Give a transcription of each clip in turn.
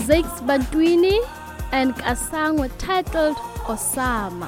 Zakes Bantwini and Kasangwe, titled Osama.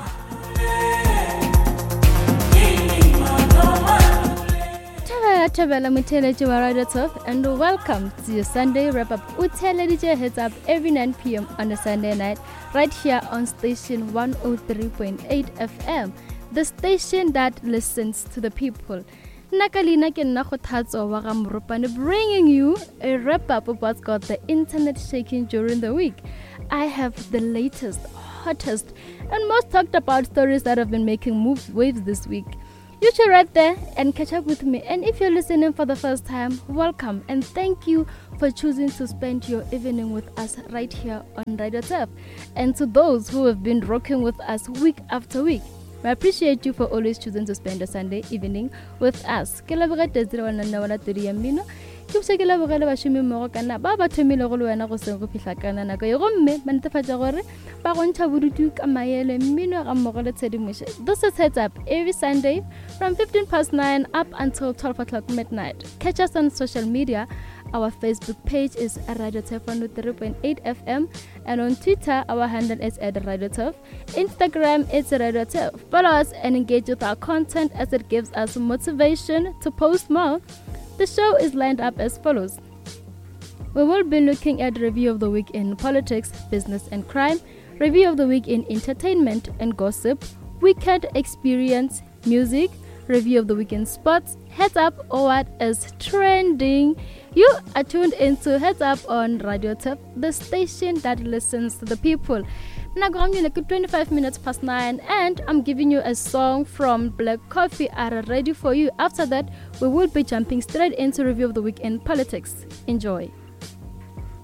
Tabela Mutele Radio Top, and welcome to your Sunday wrap up. Utele DJ heads up every 9 p.m. on a Sunday night, right here on station 103.8 FM, the station that listens to the people. Nakalina ke nna go thatso wa ga Moropane, bringing you a wrap up of what's got the internet shaking during the week. I have the latest, hottest, and most talked about stories that have been making waves this week. You should right there and catch up with me. And if you're listening for the first time, welcome and thank you for choosing to spend your evening with us right here on Radio Turf. And to those who have been rocking with us week after week, I appreciate you for always choosing to spend a Sunday evening with us. Ke se ke la bogela ba shimi mo kana ba ba thomile go le wena go se go phihla kana nako e go mme ba netefatsa gore ba go ntsha bodutu ka maele mmino ga mmogo le tshedimoshe. This is Heads Up every Sunday from 9 up until 12 o'clock midnight. Catch us on social media. Our Facebook page is Radio Turf 103.8 FM, and on Twitter our handle is @RadioTurf. Instagram is Radio Turf. Follow us and engage with our content as it gives us motivation to post more. The show is lined up as follows. We will be looking at review of the week in politics, business and crime, review of the week in entertainment and gossip, weekend experience, music, review of the week in sports, Heads Up or what is trending. You are tuned into Heads Up on Radio Turf, the station that listens to the people. Now I'm like 25 minutes past 9 and I'm giving you a song from Black Coffee are ready for you. After that, we will be jumping straight into review of the week in politics. Enjoy.